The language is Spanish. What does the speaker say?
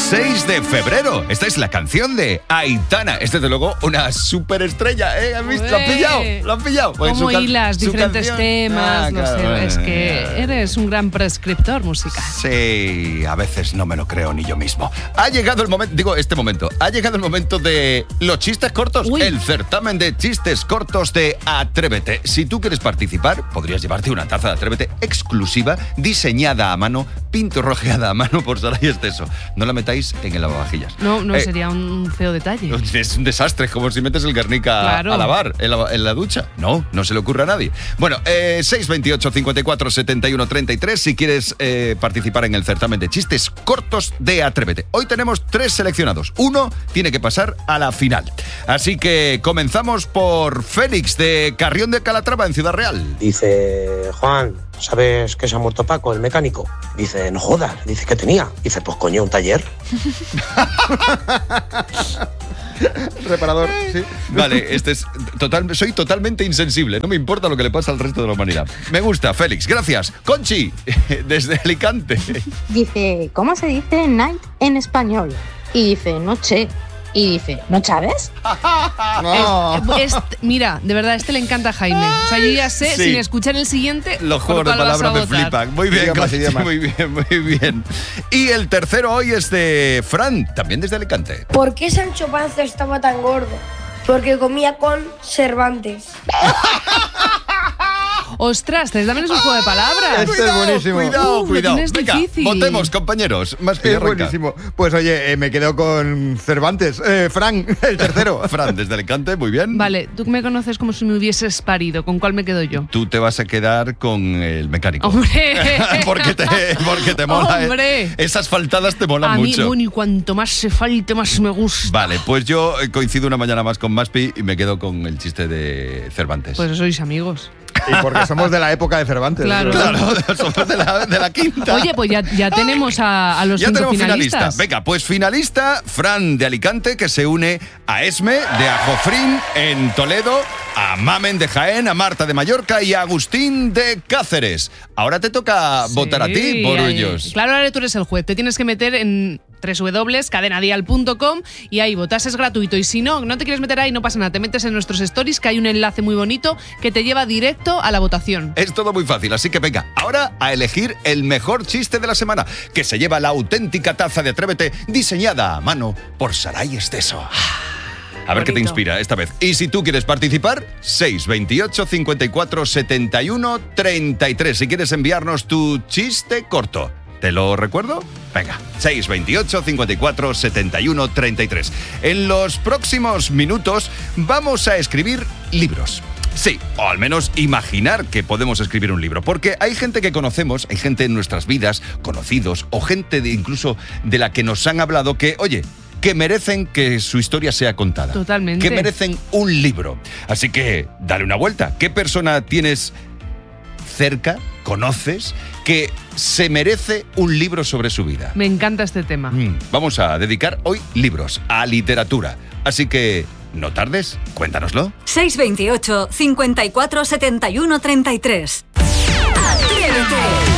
6 de febrero. Esta es la canción de Aitana. Es desde luego una superestrella, ¿Has visto? ¿Lo has pillado? Pues ¿cómo hilas diferentes temas? Es que eres un gran prescriptor musical. Sí, a veces no me lo creo ni yo mismo. Ha llegado el momento, ha llegado el momento de los chistes cortos. Uy. El certamen de chistes cortos de Atrévete. Si tú quieres participar, podrías llevarte una taza de Atrévete exclusiva, diseñada a mano, pintorrojeada a mano por Saray Esteso. No la metáis en el lavavajillas. No, sería un feo detalle. Es un desastre, es como si metes el Guernica a lavar en la ducha. No se le ocurre a nadie. Bueno, 628 54 71 33 si quieres participar en el certamen de chistes cortos de Atrévete. Hoy tenemos 3 seleccionados. Uno tiene que pasar a la final. Así que comenzamos por Félix de Carrión de Calatrava en Ciudad Real. Dice: Juan, ¿sabes que se ha muerto Paco, el mecánico? Dice: no jodas. Dice: ¿qué tenía? Dice: pues coño, un taller. Reparador, sí. Vale, soy totalmente insensible. No me importa lo que le pasa al resto de la humanidad. Me gusta, Félix. Gracias. Conchi, desde Alicante. Dice: ¿cómo se dice night en español? Y dice: noche. Y dice: ¿no sabes? No. Mira, de verdad, le encanta a Jaime. O sea, yo ya sé, Sí. sin escuchar el siguiente, Los juegos de palabras me flipan. Muy bien, Idiomas, Conchi, idiomas. muy bien. Y el tercero hoy es de Fran, también desde Alicante. ¿Por qué Sancho Panza estaba tan gordo? Porque comía con Cervantes. Ostras, también es un juego de palabras. Este es buenísimo. Cuidado. Lo tienes Venga, difícil. votemos, compañeros. Más Es arranca. buenísimo. Pues oye, me quedo con Cervantes. Fran, el tercero. Fran, desde Alicante, muy bien. Vale, tú me conoces como si me hubieses parido. ¿Con cuál me quedo yo? Tú te vas a quedar con el mecánico. ¡Hombre! porque te mola. ¡Hombre! Esas faltadas te molan A mí, mucho. bueno, y cuanto más se falte, más me gusta. Vale, pues yo coincido una mañana más con Maspi y me quedo con el chiste de Cervantes. Pues sois amigos. Y porque somos de la época de Cervantes. Claro. Claro, somos de la quinta. Oye, pues ya tenemos a los Ya 5 tenemos finalistas. finalistas. Venga, pues finalista Fran de Alicante, que se une a Esme de Ajofrín en Toledo, a Mamen de Jaén, a Marta de Mallorca y a Agustín de Cáceres. Ahora te toca votar a ti por ellos. Claro, ahora tú eres el juez. Te tienes que meter en www.cadenadial.com y ahí votas, es gratuito. Y si no te quieres meter ahí, no pasa nada. Te metes en nuestros stories, que hay un enlace muy bonito que te lleva directo a la votación. Es todo muy fácil, así que venga, ahora a elegir el mejor chiste de la semana, que se lleva la auténtica taza de Atrévete, diseñada a mano por Saray Esteso. A ver qué te Bonito. inspira esta vez. Y si tú quieres participar, 628 54 71 33. Si quieres enviarnos tu chiste corto. ¿Te lo recuerdo? Venga, 628 54 71 33. En los próximos minutos vamos a escribir libros. Sí, o al menos imaginar que podemos escribir un libro. Porque hay gente que conocemos, hay gente en nuestras vidas, conocidos, o gente incluso de la que nos han hablado que, oye, que merecen que su historia sea contada. Totalmente. Que merecen un libro. Así que, dale una vuelta. ¿Qué persona tienes cerca, conoces, que se merece un libro sobre su vida? Me encanta este tema. Vamos a dedicar hoy libros a literatura. Así que, no tardes, cuéntanoslo. 628 54 71 33. ¡Atrévete!